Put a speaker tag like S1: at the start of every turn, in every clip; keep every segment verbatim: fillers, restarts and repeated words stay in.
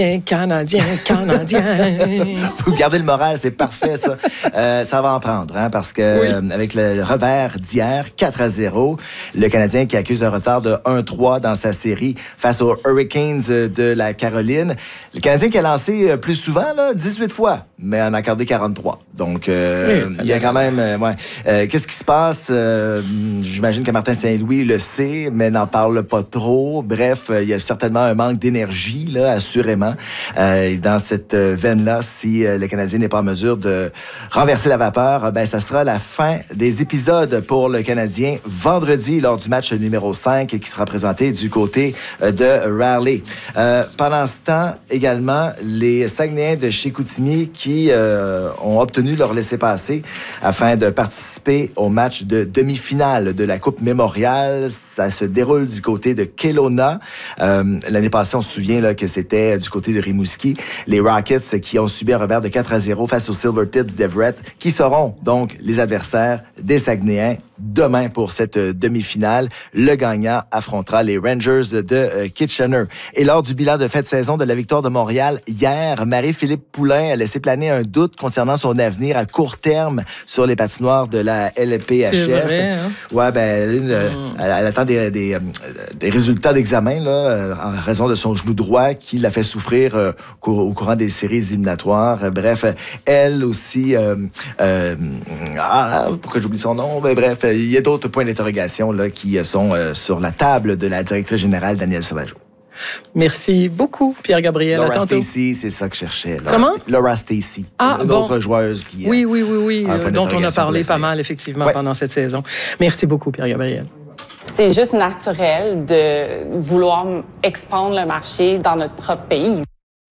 S1: Canadien, Canadien.
S2: Vous gardez le moral, c'est parfait, ça. Euh, ça va en prendre, hein, parce que oui. euh, avec le revers d'hier, quatre à zéro, le Canadien qui accuse un retard de un trois dans sa série face aux Hurricanes de la Caroline. Le Canadien qui a lancé plus souvent, là, dix-huit fois, mais en a accordé quarante-trois. Donc, euh, oui, il y a quand même... Euh, ouais. euh, qu'est-ce qui se passe? Euh, j'imagine que Martin Saint-Louis le sait, mais n'en parle pas trop. Bref, il y a certainement un manque d'énergie, là, assurément. Euh, dans cette veine-là, si euh, le Canadien n'est pas en mesure de renverser la vapeur, ben ça sera la fin des épisodes pour le Canadien vendredi lors du match numéro cinq qui sera présenté du côté euh, de Raleigh. Euh, pendant ce temps, également, les Saguenayens de Chicoutimi qui euh, ont obtenu leur laissez-passer afin de participer au match de demi-finale de la Coupe Mémorial. Ça se déroule du côté de Kelowna. Euh, l'année passée, on se souvient là, que c'était du côté de Rimouski, les Rockets qui ont subi un revers de quatre à zéro face aux Silvertips d'Everett, qui seront donc les adversaires des Saguenayens demain pour cette demi-finale. Le gagnant affrontera les Rangers de Kitchener. Et lors du bilan de fin de saison de la victoire de Montréal hier, Marie-Philippe Poulain a laissé planer un doute concernant son avenir à court terme sur les patinoires de la L P H F.
S1: C'est vrai, hein?
S2: Ouais, ben, elle, mm. elle, elle attend des, des, des résultats d'examen là, en raison de son genou droit qui l'a fait souffrir euh, au, au courant des séries éliminatoires. Bref, elle aussi... Euh, euh, ah, pourquoi j'oublie son nom? Ben, bref, il y a d'autres points d'interrogation là, qui sont euh, sur la table de la directrice générale, Danielle Sauvageau.
S1: Merci beaucoup, Pierre-Gabriel.
S2: Laura Stacey, c'est ça que je cherchais. Laura
S1: Comment?
S2: St- Laura Stacey.
S1: Ah,
S2: une
S1: bon.
S2: autre joueuse qui...
S1: Oui, oui, oui, oui,
S2: euh,
S1: dont on a parlé pas mal, effectivement, ouais. pendant cette saison. Merci beaucoup, Pierre-Gabriel.
S3: C'est juste naturel de vouloir expandre le marché dans notre propre pays.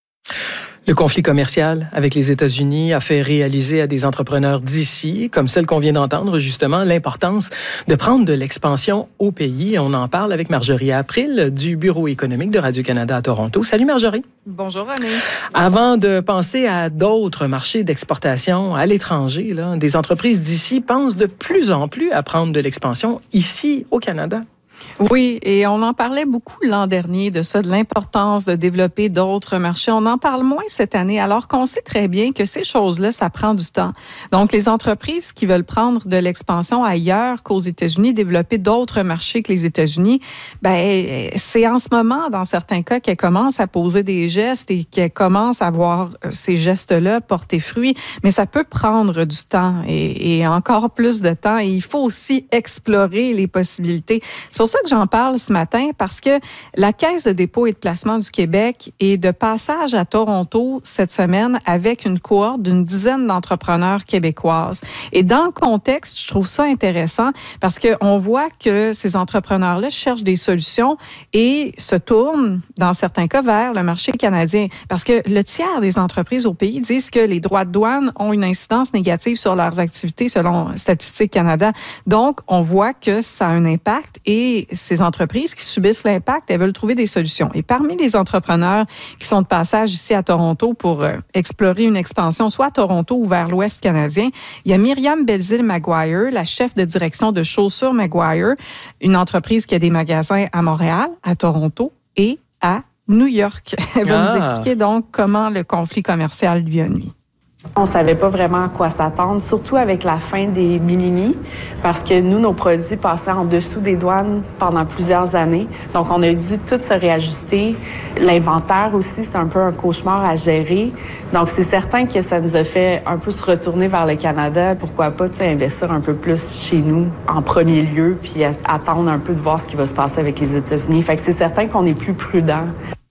S1: Le conflit commercial avec les États-Unis a fait réaliser à des entrepreneurs d'ici, comme celle qu'on vient d'entendre, justement, l'importance de prendre de l'expansion au pays. On en parle avec Marjorie April du Bureau économique de Radio-Canada à Toronto. Salut Marjorie.
S4: Bonjour René.
S1: Avant de penser à d'autres marchés d'exportation à l'étranger, là, des entreprises d'ici pensent de plus en plus à prendre de l'expansion ici au Canada.
S4: Oui, et on en parlait beaucoup l'an dernier de ça, de l'importance de développer d'autres marchés. On en parle moins cette année, alors qu'on sait très bien que ces choses-là, ça prend du temps. Donc, les entreprises qui veulent prendre de l'expansion ailleurs qu'aux États-Unis, développer d'autres marchés que les États-Unis, ben, c'est en ce moment, dans certains cas, qu'elles commencent à poser des gestes et qu'elles commencent à voir ces gestes-là porter fruit. Mais ça peut prendre du temps et, et encore plus de temps. Et il faut aussi explorer les possibilités. C'est pour C'est pour ça que j'en parle ce matin, parce que la Caisse de dépôt et de placement du Québec est de passage à Toronto cette semaine avec une cohorte d'une dizaine d'entrepreneurs québécoises. Et dans le contexte, je trouve ça intéressant parce qu'on voit que ces entrepreneurs-là cherchent des solutions et se tournent, dans certains cas, vers le marché canadien. Parce que le tiers des entreprises au pays disent que les droits de douane ont une incidence négative sur leurs activités selon Statistique Canada. Donc, on voit que ça a un impact et ces entreprises qui subissent l'impact, elles veulent trouver des solutions. Et parmi les entrepreneurs qui sont de passage ici à Toronto pour euh, explorer une expansion, soit à Toronto ou vers l'Ouest canadien, il y a Myriam Belzile-Maguire, la chef de direction de Chaussures Maguire, une entreprise qui a des magasins à Montréal, à Toronto et à New York. Elle va
S1: ah.
S4: nous expliquer donc comment le conflit commercial lui a nuit.
S3: On savait pas vraiment à quoi s'attendre, surtout avec la fin des minimis, parce que nous, nos produits passaient en dessous des douanes pendant plusieurs années. Donc, on a dû tout se réajuster. L'inventaire aussi, c'est un peu un cauchemar à gérer. Donc, c'est certain que ça nous a fait un peu se retourner vers le Canada. Pourquoi pas, tu sais, investir un peu plus chez nous en premier lieu, puis attendre un peu de voir ce qui va se passer avec les États-Unis. Fait que c'est certain qu'on est plus prudent.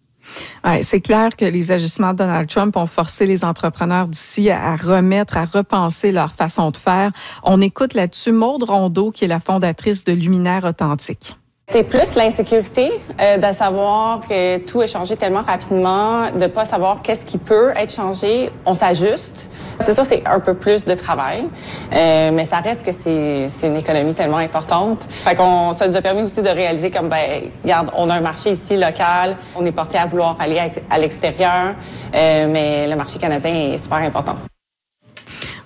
S4: Ouais, c'est clair que les agissements de Donald Trump ont forcé les entrepreneurs d'ici à remettre, à repenser leur façon de faire. On écoute là-dessus Maude Rondeau, qui est la fondatrice de Luminaire Authentique.
S3: C'est plus l'insécurité euh, de savoir que tout est changé tellement rapidement, de pas savoir qu'est-ce qui peut être changé. On s'ajuste. C'est sûr, c'est un peu plus de travail, euh, mais ça reste que c'est, c'est une économie tellement importante. Fait qu'on, ça nous a permis aussi de réaliser comme, ben, regarde, on a un marché ici local, on est porté à vouloir aller à, à l'extérieur, euh, mais le marché canadien est super important.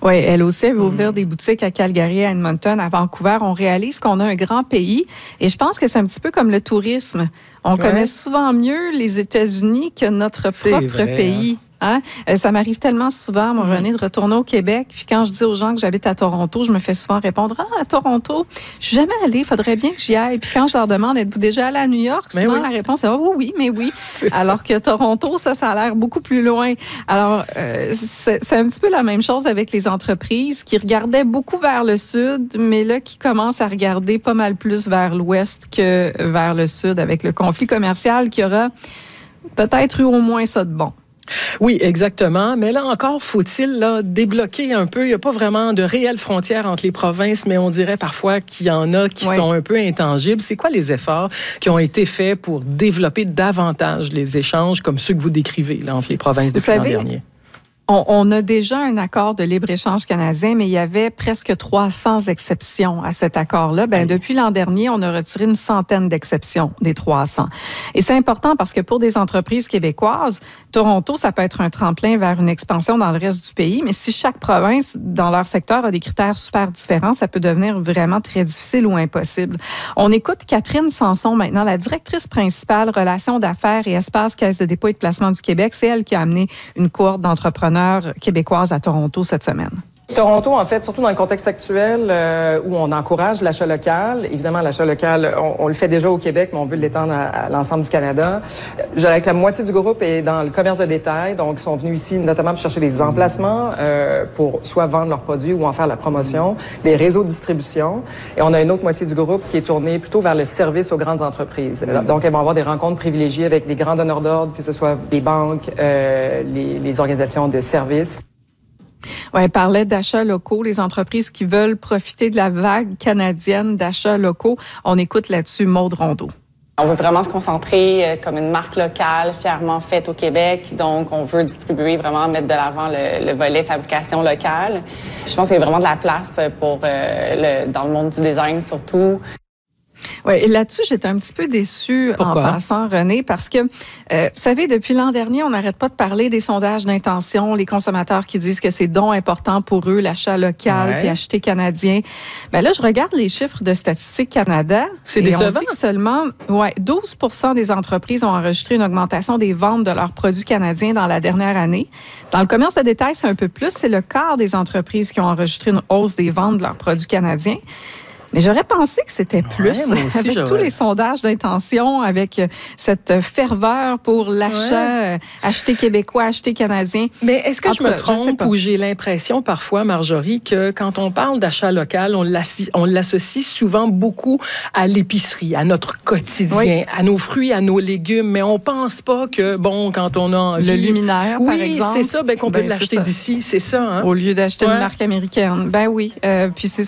S4: Oui, elle aussi, elle veut ouvrir des boutiques à Calgary, à Edmonton, à Vancouver. On réalise qu'on a un grand pays et je pense que c'est un petit peu comme le tourisme. On ouais. connaît souvent mieux les États-Unis que notre propre vrai, pays. Hein? Hein? Ça m'arrive tellement souvent, mon René, de retourner au Québec. Puis quand je dis aux gens que j'habite à Toronto, je me fais souvent répondre « Ah, à Toronto, je suis jamais allée, il faudrait bien que j'y aille. » Puis quand je leur demande « Êtes-vous déjà allée à New York? » Souvent, oui. la réponse est « Oh oui, mais oui. » Alors que Toronto, ça, ça a l'air beaucoup plus loin. Alors, euh, c'est, c'est un petit peu la même chose avec les entreprises qui regardaient beaucoup vers le sud, mais là, qui commencent à regarder pas mal plus vers l'ouest que vers le sud avec le conflit commercial qui aura peut-être eu au moins ça de bon.
S1: Oui, exactement. Mais là encore, faut-il là, débloquer un peu. Il n'y a pas vraiment de réelles frontières entre les provinces, mais on dirait parfois qu'il y en a qui oui. sont un peu intangibles. C'est quoi les efforts qui ont été faits pour développer davantage les échanges comme ceux que vous décrivez là, entre les provinces depuis l'an dernier?
S4: On, on a déjà un accord de libre-échange canadien, mais il y avait presque trois cents exceptions à cet accord-là. Ben, depuis l'an dernier, on a retiré une centaine d'exceptions des trois cents. Et c'est important parce que pour des entreprises québécoises, Toronto, ça peut être un tremplin vers une expansion dans le reste du pays, mais si chaque province, dans leur secteur, a des critères super différents, ça peut devenir vraiment très difficile ou impossible. On écoute Catherine Sanson maintenant, la directrice principale relations d'affaires et espace Caisse de dépôt et de placement du Québec. C'est elle qui a amené une cohorte d'entrepreneurs québécoises à Toronto cette semaine.
S5: Toronto, en fait, surtout dans le contexte actuel euh, où on encourage l'achat local. Évidemment, l'achat local, on, on le fait déjà au Québec, mais on veut l'étendre à, à l'ensemble du Canada. Je dirais que la moitié du groupe est dans le commerce de détail, donc ils sont venus ici notamment pour chercher des emplacements euh, pour soit vendre leurs produits ou en faire la promotion, des réseaux de distribution. Et on a une autre moitié du groupe qui est tournée plutôt vers le service aux grandes entreprises. Donc, elles vont avoir des rencontres privilégiées avec des grands donneurs d'ordre, que ce soit les banques, euh, les, les organisations de services.
S4: Oui, elle parlait d'achats locaux, les entreprises qui veulent profiter de la vague canadienne d'achats locaux. On écoute là-dessus Maude Rondeau.
S6: On veut vraiment se concentrer comme une marque locale, fièrement faite au Québec. Donc, on veut distribuer, vraiment mettre de l'avant le, le volet fabrication locale. Je pense qu'il y a vraiment de la place pour euh, le, dans le monde du design surtout.
S4: Oui, et là-dessus, j'étais un petit peu déçue Pourquoi? en passant, René, parce que, euh, vous savez, depuis l'an dernier, on n'arrête pas de parler des sondages d'intention, les consommateurs qui disent que c'est donc important pour eux, l'achat local, ouais. puis acheter canadien. Ben là, je regarde les chiffres de Statistique Canada.
S1: C'est
S4: et
S1: décevant.
S4: On dit que seulement ouais, douze pour cent des entreprises ont enregistré une augmentation des ventes de leurs produits canadiens dans la dernière année. Dans le commerce de détail, c'est un peu plus. C'est le quart des entreprises qui ont enregistré une hausse des ventes de leurs produits canadiens. Mais j'aurais pensé que c'était plus, ouais, aussi, avec j'aurais... tous les sondages d'intention, avec cette ferveur pour l'achat, ouais. acheter québécois, acheter canadien.
S1: Mais est-ce que en je me cas, trompe je ou j'ai l'impression parfois, Marjorie, que quand on parle d'achat local, on, on l'associe souvent beaucoup à l'épicerie, à notre quotidien, oui. à nos fruits, à nos légumes, mais on pense pas que, bon, quand on a envie...
S4: Le luminaire,
S1: oui,
S4: par exemple.
S1: Oui, c'est ça, ben, qu'on peut
S4: ben,
S1: l'acheter d'ici, c'est ça. Hein?
S4: Au lieu d'acheter ouais. une marque américaine. Ben oui, euh, puis c'est